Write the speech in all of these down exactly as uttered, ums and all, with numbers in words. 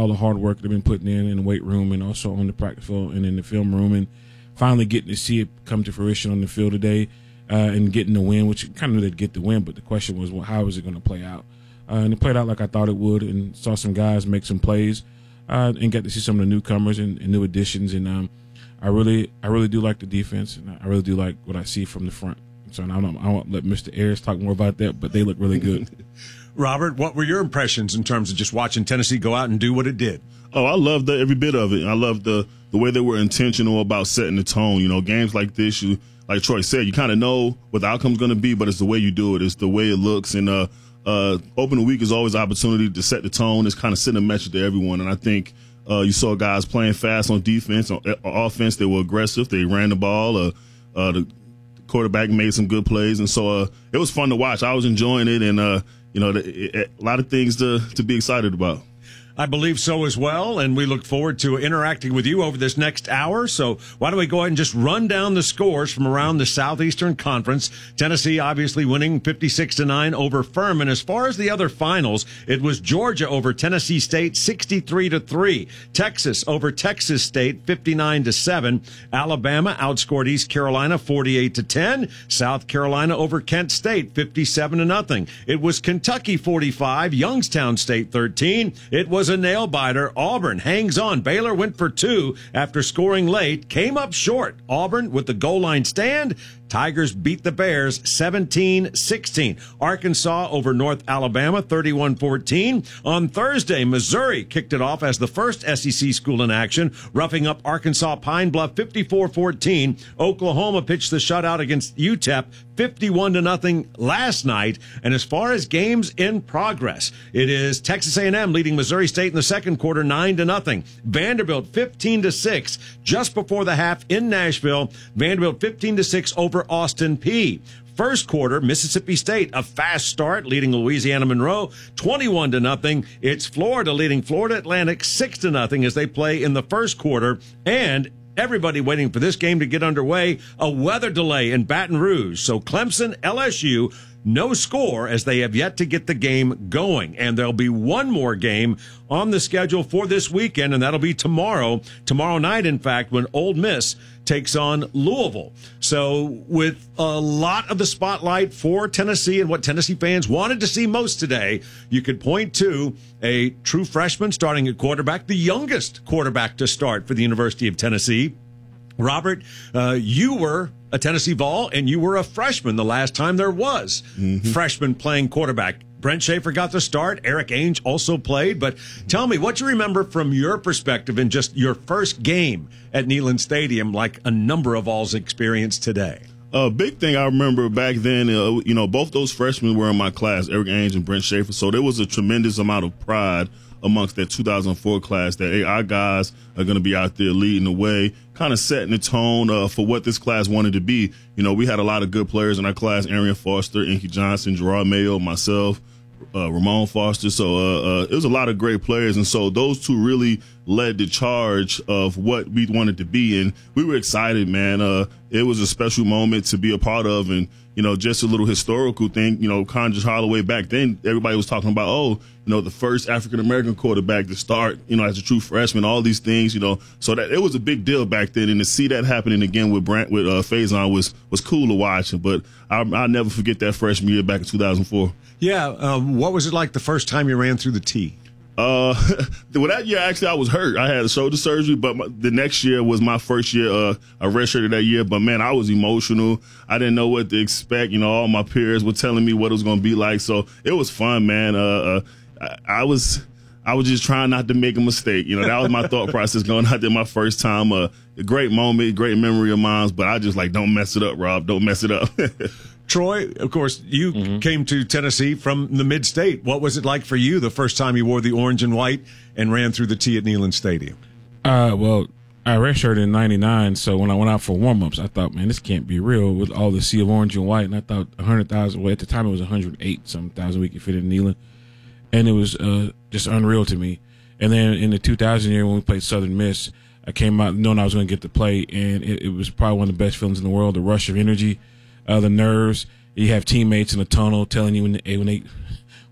all the hard work they've been putting in in the weight room and also on the practice field and in the film room, and finally getting to see it come to fruition on the field today uh, and getting the win, which kind of knew they'd get the win, but the question was, well, how is it going to play out? Uh, and it played out like I thought it would, and saw some guys make some plays uh, and got to see some of the newcomers and, and new additions. And um, I really, I really do like the defense, and I really do like what I see from the front. So I don't, I won't let Mister Ayers talk more about that, but they look really good. Robert, what were your impressions in terms of just watching Tennessee go out and do what it did? Oh, I loved the, every bit of it. I loved the the way they were intentional about setting the tone. You know, games like this, you like Troy said, you kind of know what the outcome's going to be, but it's the way you do it. It's the way it looks. And uh, uh, opening week is always an opportunity to set the tone. It's kind of sending a message to everyone. And I think uh, you saw guys playing fast on defense. On uh, offense, they were aggressive. They ran the ball. Uh, uh, the quarterback made some good plays. And so uh, it was fun to watch. I was enjoying it. And, uh, you know, it, it, a lot of things to, to be excited about. I believe so as well, and we look forward to interacting with you over this next hour. So why don't we go ahead and just run down the scores from around the Southeastern Conference. Tennessee obviously winning fifty-six to nine over Furman. As far as the other finals, it was Georgia over Tennessee State sixty-three to three. Texas over Texas State fifty-nine to seven. Alabama outscored East Carolina forty-eight to ten. South Carolina over Kent State fifty-seven to nothing. It was Kentucky forty-five, Youngstown State thirteen. It was a nail-biter. Auburn hangs on. Baylor went for two after scoring late, came up short. Auburn with the goal line stand. Tigers beat the Bears seventeen sixteen. Arkansas over North Alabama thirty-one fourteen. On Thursday, Missouri kicked it off as the first S E C school in action, roughing up Arkansas Pine Bluff fifty-four fourteen. Oklahoma pitched the shutout against U T E P fifty-one to nothing last night. And as far as games in progress, it is Texas A and M leading Missouri State in the second quarter nine to nothing. Vanderbilt fifteen to six just before the half in Nashville. Vanderbilt fifteen to six over Austin Peay. First quarter, Mississippi State, a fast start, leading Louisiana Monroe twenty-one to nothing. It's Florida leading Florida Atlantic six to nothing as they play in the first quarter. And everybody waiting for this game to get underway, a weather delay in Baton Rouge. So Clemson, L S U, no score as they have yet to get the game going. And there'll be one more game on the schedule for this weekend, and that'll be tomorrow. Tomorrow night, in fact, when Ole Miss takes on Louisville. So with a lot of the spotlight for Tennessee and what Tennessee fans wanted to see most today, you could point to a true freshman starting at quarterback, the youngest quarterback to start for the University of Tennessee. Robert, uh, you were a Tennessee Vol, and you were a freshman the last time there was mm-hmm. freshman playing quarterback. Brent Schaefer got the start. Eric Ainge also played. But tell me, what you remember from your perspective in just your first game at Neyland Stadium, like a number of Vols experienced today? A uh, big thing I remember back then, uh, you know, both those freshmen were in my class, Eric Ainge and Brent Schaefer. So there was a tremendous amount of pride amongst that two thousand four class that, hey, our guys are going to be out there leading the way, kind of setting the tone uh, for what this class wanted to be. You know, we had a lot of good players in our class, Arian Foster, Inky Johnson, Gerard Mayo, myself, uh, Ramon Foster. So uh, uh, it was a lot of great players. And so those two really led the charge of what we wanted to be. And we were excited, man. Uh, it was a special moment to be a part of. And, you know, just a little historical thing, you know, Condris Holloway back then, everybody was talking about, oh, you know, the first African-American quarterback to start, you know, as a true freshman, all these things, you know, so that it was a big deal back then. And to see that happening again with Brant, with uh, Faison was, was cool to watch. But I, I'll never forget that freshman year back in two thousand four. Yeah. Um, what was it like the first time you ran through the tee? Uh, well, that year, actually, I was hurt. I had a shoulder surgery, but my, the next year was my first year. Uh, I redshirted that year, but man, I was emotional. I didn't know what to expect. You know, all my peers were telling me what it was going to be like. So it was fun, man. Uh, uh I, I was, I was just trying not to make a mistake. You know, that was my thought process going out there my first time. Uh, a great moment, great memory of mine, but I just like, don't mess it up, Rob. Don't mess it up. Troy, of course, you mm-hmm. came to Tennessee from the mid-state. What was it like for you the first time you wore the orange and white and ran through the tee at Neyland Stadium? Uh, well, I redshirted in ninety-nine, so when I went out for warm-ups, I thought, man, this can't be real with all the sea of orange and white, and I thought one hundred thousand, well, at the time it was one hundred eight some thousand we could fit in Neyland, and it was uh, just unreal to me. And then in the two thousand year when we played Southern Miss, I came out knowing I was going to get to play, and it, it was probably one of the best feelings in the world, the rush of energy. Uh, the nerves, you have teammates in the tunnel telling you when they when they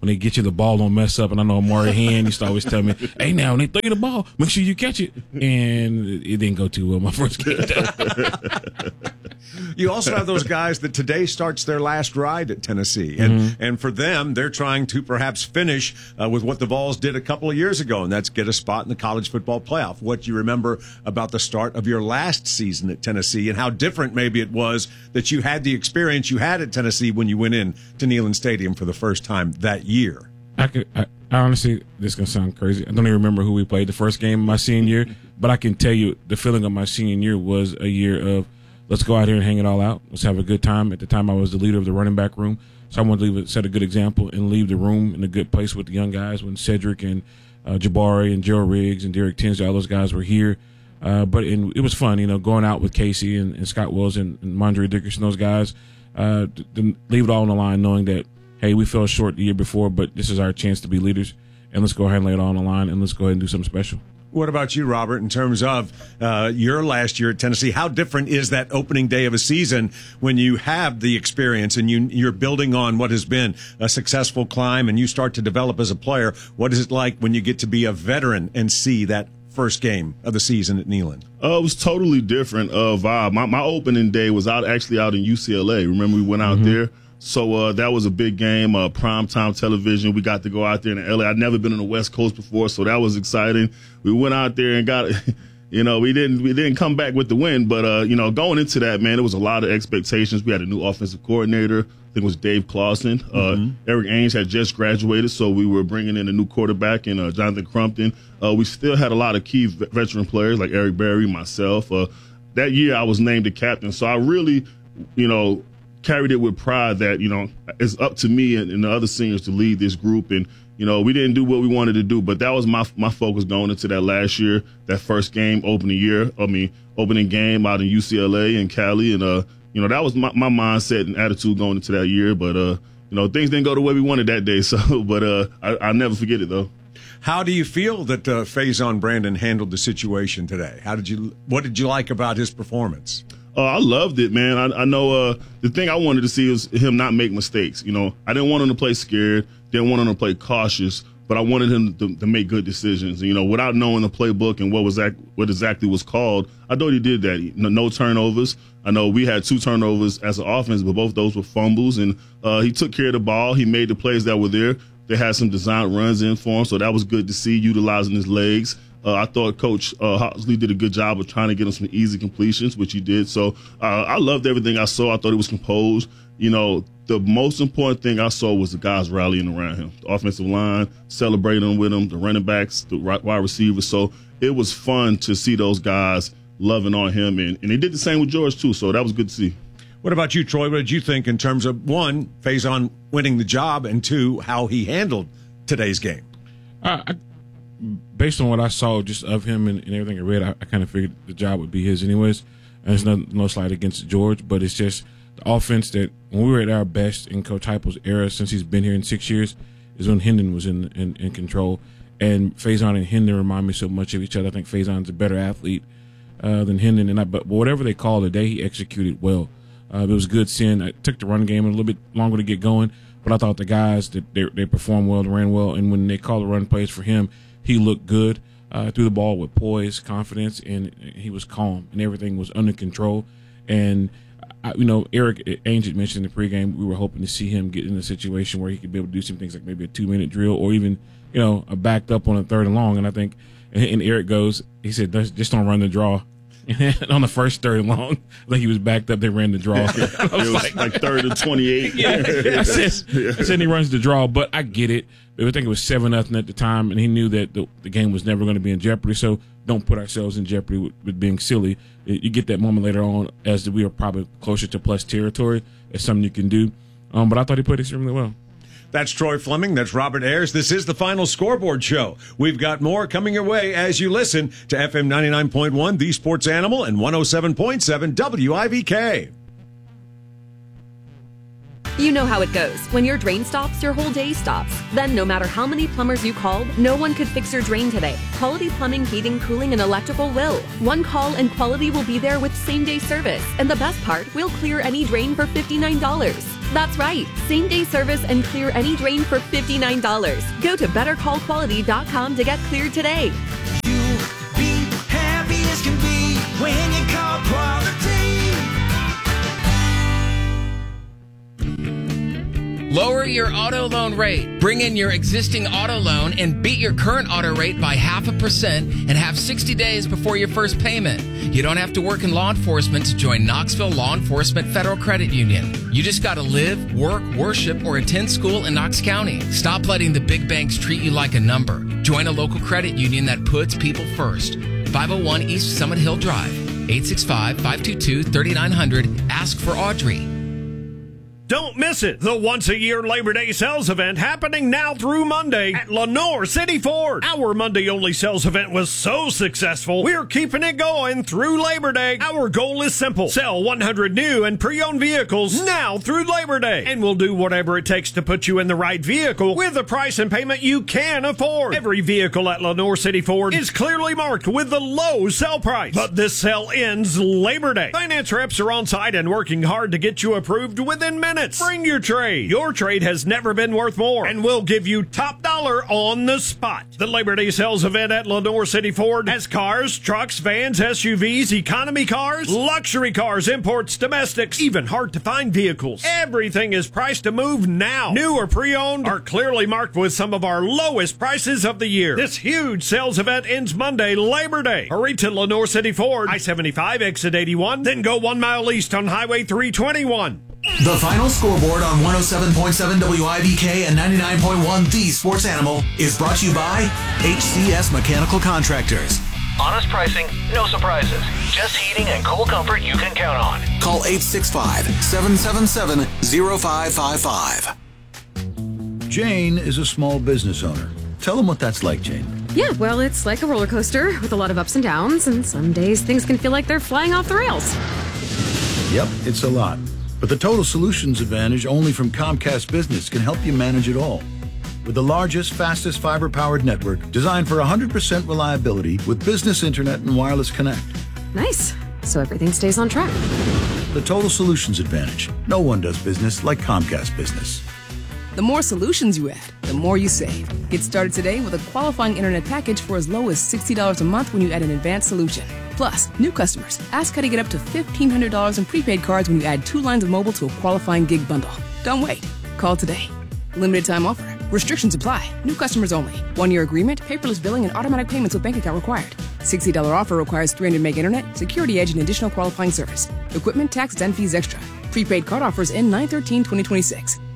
when they get you the ball don't mess up. And I know Amari Hand used to always tell me, hey, now when they throw you the ball, make sure you catch it. And it didn't go too well my first game. You also have those guys that today starts their last ride at Tennessee. And mm-hmm. and for them, they're trying to perhaps finish uh, with what the Vols did a couple of years ago, and that's get a spot in the college football playoff. What do you remember about the start of your last season at Tennessee and how different maybe it was that you had the experience you had at Tennessee when you went in to Neyland Stadium for the first time that year? I could, I, I honestly, this is going to sound crazy. I don't even remember who we played the first game of my senior year, but I can tell you the feeling of my senior year was a year of, let's go out here and hang it all out. Let's have a good time. At the time, I was the leader of the running back room, so I wanted to leave, set a good example and leave the room in a good place with the young guys when Cedric and uh, Jabari and Joe Riggs and Derek Tinsley, all those guys were here. Uh, but in, it was fun, you know, going out with Casey and, and Scott Wells and, and Mondre Dickerson, those guys, uh, to, to leave it all on the line knowing that, hey, we fell short the year before, but this is our chance to be leaders, and let's go ahead and lay it all on the line, and let's go ahead and do something special. What about you, Robert, in terms of uh, your last year at Tennessee? How different is that opening day of a season when you have the experience and you, you're building on what has been a successful climb and you start to develop as a player? What is it like when you get to be a veteran and see that first game of the season at Neyland? Uh, it was totally different uh, vibe. My, my opening day was out actually out in U C L A. Remember we went out mm-hmm. there? So uh, that was a big game, uh, primetime television. We got to go out there in L A. I'd never been on the West Coast before, so that was exciting. We went out there and got, you know, we didn't we didn't come back with the win, but uh, you know, going into that, man, there was a lot of expectations. We had a new offensive coordinator. I think it was Dave Clawson. Mm-hmm. Uh, Eric Ainge had just graduated, so we were bringing in a new quarterback in uh, Jonathan Crumpton. Uh, we still had a lot of key veteran players like Eric Berry, myself. Uh, that year, I was named the captain, so I really, you know, carried it with pride that, you know, it's up to me and, and the other seniors to lead this group. And, you know, we didn't do what we wanted to do, but that was my my focus going into that last year, that first game, opening year, I mean, opening game out in U C L A and Cali. And, uh, you know, that was my, my mindset and attitude going into that year. But, uh, you know, things didn't go the way we wanted that day. So, but uh, I, I'll never forget it, though. How do you feel that uh, Faison Brandon handled the situation today? How did you, what did you like about his performance? Uh, I loved it, man. I, I know uh, the thing I wanted to see was him not make mistakes. You know, I didn't want him to play scared, didn't want him to play cautious, but I wanted him to, to make good decisions. You know, without knowing the playbook and what was act, what exactly was called, I thought he did that. No, no turnovers. I know we had two turnovers as an offense, but both those were fumbles, and uh, he took care of the ball. He made the plays that were there. They had some design runs in for him, so that was good to see, utilizing his legs. Uh, I thought Coach uh, Housley did a good job of trying to get him some easy completions, which he did. So uh, I loved everything I saw. I thought it was composed. You know, the most important thing I saw was the guys rallying around him. The offensive line, celebrating with him, the running backs, the wide receivers. So it was fun to see those guys loving on him. And, and they did the same with George, too. So that was good to see. What about you, Troy? What did you think in terms of, one, Faison winning the job, and two, how he handled today's game? Uh, I- Based on what I saw just of him and, and everything I read, I, I kind of figured the job would be his anyways. And there's no, no slight against George, but it's just the offense that when we were at our best in Coach Heupel's era since he's been here in six years is when Hendon was in, in, in control. And Faison and Hendon remind me so much of each other. I think Faison's a better athlete uh, than Hendon. And I, but whatever they call today, he executed well. Uh, it was good seeing. It took the run game a little bit longer to get going, but I thought the guys, that they, they performed well, ran well. And when they called the run plays for him, he looked good, uh, threw the ball with poise, confidence, and he was calm, and everything was under control. And, I, you know, Eric Ainge had mentioned in the pregame, we were hoping to see him get in a situation where he could be able to do some things like maybe a two-minute drill or even, you know, a backed up on a third and long. And I think, and Eric goes, he said, just don't run the draw. And on the first third and long, I think he was backed up. They ran the draw. Yeah. It was like, like third and twenty-eight. Yeah, I said, I said he runs the draw, but I get it. I think it was seven nothing at the time, and he knew that the, the game was never going to be in jeopardy. So don't put ourselves in jeopardy with, with being silly. You get that moment later on, as we were probably closer to plus territory. It's something you can do. Um, but I thought he played extremely well. That's Troy Fleming. That's Robert Ayers. This is the Final Scoreboard Show. We've got more coming your way as you listen to F M ninety-nine point one, The Sports Animal, and one oh seven point seven W I V K. You know how it goes. When your drain stops, your whole day stops. Then, no matter how many plumbers you called, no one could fix your drain today. Quality Plumbing, Heating, Cooling, and Electrical will. One call and Quality will be there with same-day service. And the best part, we'll clear any drain for fifty-nine dollars. That's right. Same-day service and clear any drain for fifty-nine dollars. Go to better call quality dot com to get cleared today. You'll be happy as can be when you call quality. Lower your auto loan rate. Bring in your existing auto loan and beat your current auto rate by half a percent and have sixty days before your first payment. You don't have to work in law enforcement to join Knoxville Law Enforcement Federal Credit Union. You just got to live, work, worship, or attend school in Knox County. Stop letting the big banks treat you like a number. Join a local credit union that puts people first. five oh one East Summit Hill Drive, eight six five, five two two, three nine zero zero. Ask for Audrey. Don't miss it. The once-a-year Labor Day sales event happening now through Monday at Lenoir City Ford. Our Monday-only sales event was so successful, we're keeping it going through Labor Day. Our goal is simple. Sell one hundred new and pre-owned vehicles now through Labor Day. And we'll do whatever it takes to put you in the right vehicle with a price and payment you can afford. Every vehicle at Lenoir City Ford is clearly marked with the low sell price. But this sale ends Labor Day. Finance reps are on site and working hard to get you approved within minutes. Bring your trade. Your trade has never been worth more, and we'll give you top dollar on the spot. The Labor Day sales event at Lenoir City Ford has cars, trucks, vans, S U Vs, economy cars, luxury cars, imports, domestics, even hard-to-find vehicles. Everything is priced to move now. New or pre-owned are clearly marked with some of our lowest prices of the year. This huge sales event ends Monday, Labor Day. Hurry to Lenoir City Ford, I seventy-five, exit eighty-one, then go one mile east on Highway three twenty-one. The final scoreboard on one oh seven point seven W I B K and ninety-nine point one The Sports Animal is brought to you by H C S Mechanical Contractors. Honest pricing, no surprises. Just heating and cool comfort you can count on. Call eight six five, seven seven seven, zero five five five. Jane is a small business owner. Tell them what that's like, Jane. Yeah, well, it's like a roller coaster with a lot of ups and downs, and some days things can feel like they're flying off the rails. Yep, it's a lot. But the Total Solutions Advantage only from Comcast Business can help you manage it all. With the largest, fastest fiber-powered network designed for one hundred percent reliability with business internet and wireless connect. Nice. So everything stays on track. The Total Solutions Advantage. No one does business like Comcast Business. The more solutions you add, the more you save. Get started today with a qualifying internet package for as low as sixty dollars a month when you add an advanced solution. Plus, new customers, ask how to get up to fifteen hundred dollars in prepaid cards when you add two lines of mobile to a qualifying gig bundle. Don't wait. Call today. Limited time offer. Restrictions apply. New customers only. One-year agreement, paperless billing, and automatic payments with bank account required. sixty dollars offer requires three hundred meg internet, security edge, and additional qualifying service. Equipment, taxes, and fees extra. Prepaid card offers end nine thirteen twenty twenty-six.